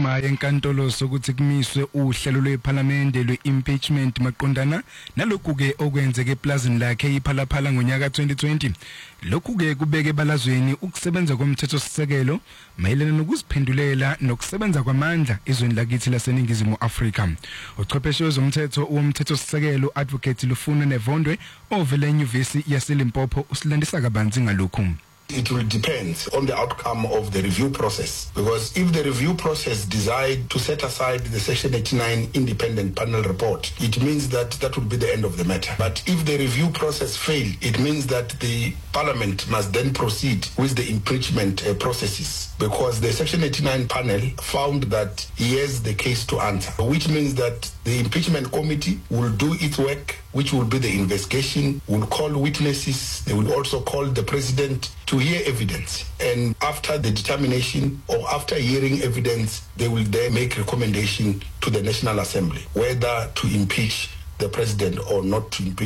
waphuma enkantolo sokuthi kumiswe uhlelo lweParliament lweimpeachment maqondana nalokhu ke okwenzeke eplazini lakhe iPhalaphala ngonyaka 2020. Lokhu ke kubeke ebalazweni ukusebenza komthethosisekelo mayelana nokuziphendulela nokusebenza kwamandla ezweni lakithi laseNingizimu Afrika. Uchwepheshe wezomthetho womthethosisekelo Advocate Lufuna Nevondwe ovela eNyuvesi yaseLimpopo usilandisa kabanzi ngalokhu. It will depend on the outcome of the review process, because if the review process decide to set aside the Section 89 independent panel report, it means that would be the end of the matter. But if the review process failed, it means that the Parliament must then proceed with the impeachment processes, because the Section 89 panel found that he has the case to answer, which means that the impeachment committee will do its work, which will be the investigation, will call witnesses, they will also call the president to hear evidence. And after the determination or after hearing evidence, they will then make recommendation to the National Assembly whether to impeach the president or not to impeach.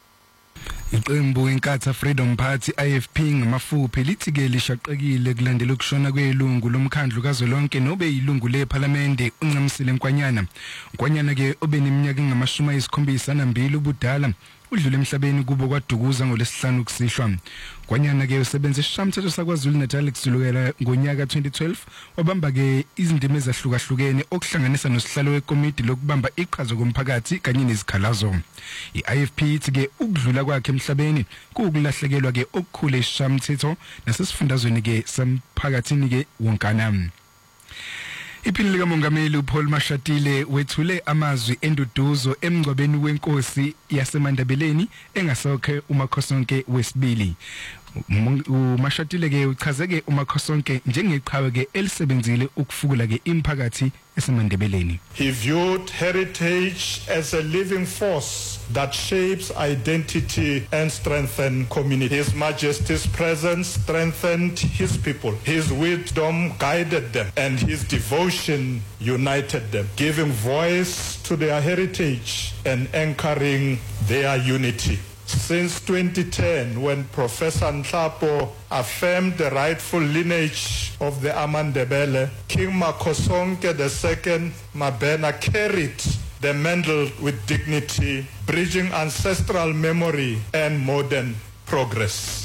Iqembu iNkatha Freedom Party IFP ngamafuphi lithi ke lishaqekile kulandela ukushona kwelungu lomkhandlu kazwelonke nobe ilungu leParliament uNcamisile Nkwanyana. Nkwanyana ke obeneminyaka engama-72 ubudala udlule emhlabeni kubo kwadukuza ngolesihlanu kusishwa. Kwanyana ke usebenza esishamthetho saKwaZulu Natal kusukela ngonyaka 2012 wabamba ke izindima ezahlukahlukene okuhlanganisa nosihlalo wekomiti lokubamba iqhaza komphakathi kanye nezikhalazo. IFP ithi ke ukudlula kwakhe emhlabeni kuukulahlekelwa ke okukhulu esishamthetho nasesifundazweni ke samphakathini ke wonkana. Iphini likamongameli uPaul Mashatile wethule amazwi enduduzo emngcwabeni wenkosi yaseMandebeleni engasokhe uMakhosonke wesibili. uMashatile ke uchazeke uMakhosonke njengeqhawe ke elisebenzile ukufukula ke imphakathi eseMandebeleni. He viewed heritage as a living force that shapes identity and strengthens community. His Majesty's presence strengthened his people. His wisdom guided them, and his devotion united them, giving voice to their heritage and anchoring their unity. Since 2010, when Professor Nhlapo affirmed the rightful lineage of the Amandebele, King Makhosonke II Mabena carried the mantle with dignity, bridging ancestral memory and modern progress.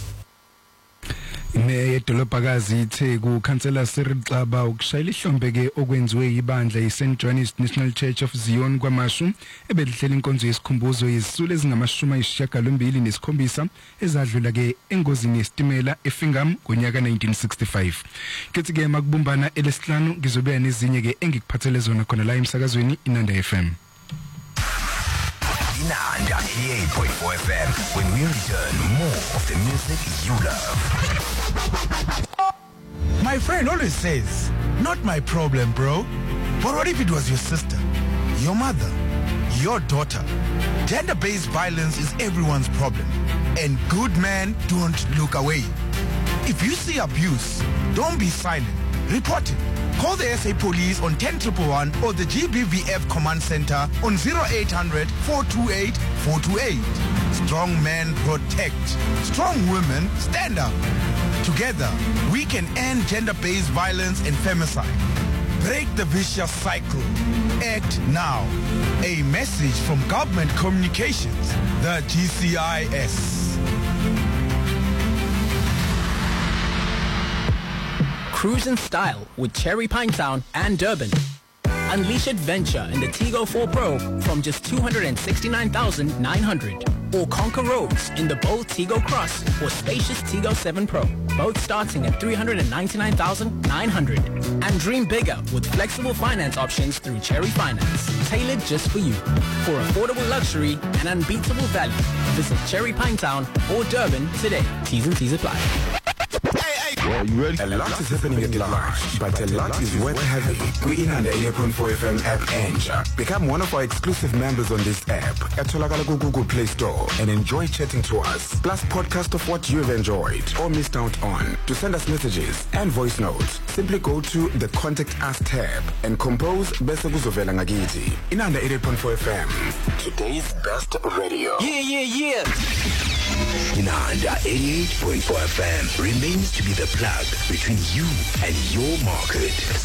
Edolobhakazi iTheku Councillor Cyril Xaba ukushayela ihlombe ke okwenziwe ibandla iSt John's National Church of Zion kwaMashu ebedihlela inkonzo yesikhumbuzo yezisulu ezingama-27 ezadlula ke engozini yesitimela eFingham ngonyaka 1965. Kethi ke makubumbana elesihlanu ngizobuya nezinye ke engikuphathele zona khona la emsakazweni Inanda FM. Inanda 88.4 FM, when we return, more of the music you love. My friend always says, not my problem, bro. But what if it was your sister, your mother, your daughter? Gender-based violence is everyone's problem. And good men don't look away. If you see abuse, don't be silent. Report it. Call the SA Police on 10111 or the GBVF Command Center on 0800 428 428. Strong men protect. Strong women stand up. Together, we can end gender-based violence and femicide. Break the vicious cycle. Act now. A message from Government Communications, the GCIS. Cruise in style with Cherry Pinetown and Durban. Unleash adventure in the Tigo 4 Pro from just $269,900. Or conquer roads in the bold Tigo Cross or spacious Tigo 7 Pro, both starting at $399,900. And dream bigger with flexible finance options through Cherry Finance, tailored just for you. For affordable luxury and unbeatable value, visit Cherry Pinetown or Durban today. T's and C's apply. Well, you ready? A lot is happening at large, but a lot is worth having. We're in on the 88.4 FM app and become one of our exclusive members on this app at Tolakala Google Play Store and enjoy chatting to us. Plus podcast of what you've enjoyed or missed out on. To send us messages and voice notes, simply go to the Contact Us tab and compose Bese Kuzovela Ngakiti. In on the 88.4 FM, today's best radio. Yeah. Inanda 88.4 FM remains to be the plug between you and your market.